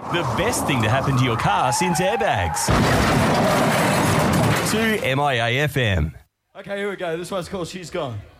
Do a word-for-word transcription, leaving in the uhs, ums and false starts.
The best thing to happen to your car since airbags. To M I A F M. Okay, here we go. This one's called She's Gone.